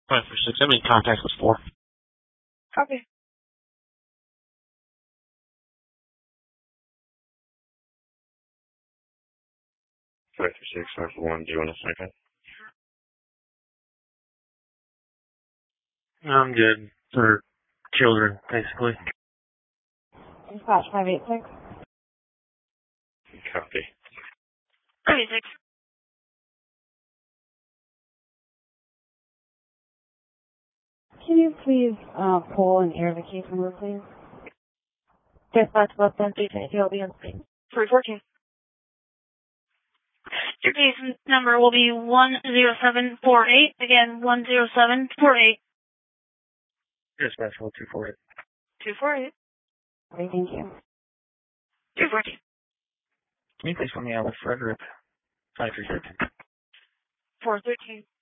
546, I'm in contact with 4. Copy. 536, 541, do you want a second? I'm good. For children, basically. Dispatch 586. Copy. 586. Can you please pull and air the case number, please? Dispatch less than 320, will be on screen. 314. Your case number will be 10748. Again, 10748. Dispatch 1248. 248. Okay, thank you. 214. Can you please put me out with Frederick? 536. 413.